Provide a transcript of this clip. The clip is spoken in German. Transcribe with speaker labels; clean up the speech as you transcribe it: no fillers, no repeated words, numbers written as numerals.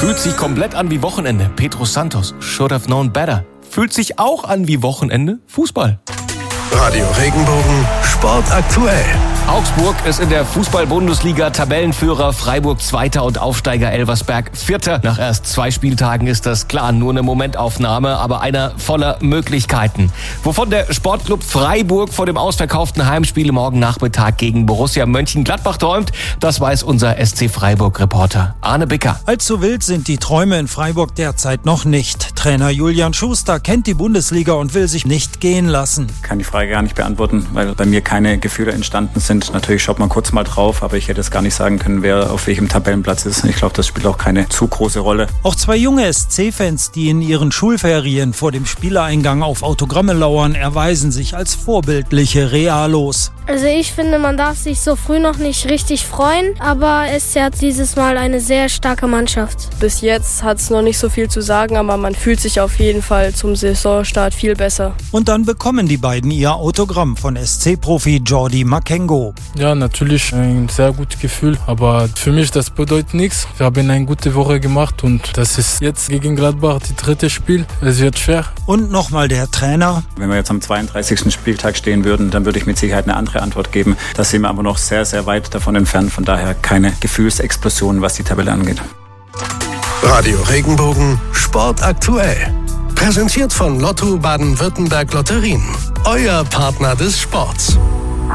Speaker 1: Fühlt sich komplett an wie Wochenende. Pedro Santos, should have known better. Fühlt sich auch an wie Wochenende. Fußball.
Speaker 2: Radio Regenbogen, Sport aktuell.
Speaker 1: Augsburg ist in der Fußball-Bundesliga Tabellenführer, Freiburg Zweiter und Aufsteiger Elversberg Vierter. Nach erst 2 Spieltagen ist das klar nur eine Momentaufnahme, aber einer voller Möglichkeiten. Wovon der Sportclub Freiburg vor dem ausverkauften Heimspiel morgen Nachmittag gegen Borussia Mönchengladbach träumt, das weiß unser SC Freiburg-Reporter Arne Bicker.
Speaker 3: Allzu wild sind die Träume in Freiburg derzeit noch nicht. Trainer Julian Schuster kennt die Bundesliga und will sich nicht gehen lassen.
Speaker 4: Kann die Frage gar nicht beantworten, weil bei mir keine Gefühle entstanden sind. Natürlich schaut man kurz mal drauf, aber ich hätte es gar nicht sagen können, wer auf welchem Tabellenplatz ist. Ich glaube, das spielt auch keine zu große Rolle.
Speaker 3: Auch 2 junge SC-Fans, die in ihren Schulferien vor dem Spielereingang auf Autogramme lauern, erweisen sich als vorbildliche Realos.
Speaker 5: Also ich finde, man darf sich so früh noch nicht richtig freuen, aber SC hat dieses Mal eine sehr starke Mannschaft.
Speaker 6: Bis jetzt hat es noch nicht so viel zu sagen, aber man fühlt sich auf jeden Fall zum Saisonstart viel besser.
Speaker 3: Und dann bekommen die beiden ihr Autogramm von SC-Profi Jordi Makengo.
Speaker 7: Ja, natürlich ein sehr gutes Gefühl, aber für mich das bedeutet nichts. Wir haben eine gute Woche gemacht und das ist jetzt gegen Gladbach das 3. Spiel. Es wird schwer.
Speaker 3: Und nochmal der Trainer.
Speaker 4: Wenn wir jetzt am 32. Spieltag stehen würden, dann würde ich mit Sicherheit eine andere Antwort geben. Da sind wir aber noch sehr, sehr weit davon entfernt. Von daher keine Gefühlsexplosion, was die Tabelle angeht.
Speaker 2: Radio Regenbogen, Sport aktuell. Präsentiert von Lotto Baden-Württemberg Lotterien. Euer Partner des Sports.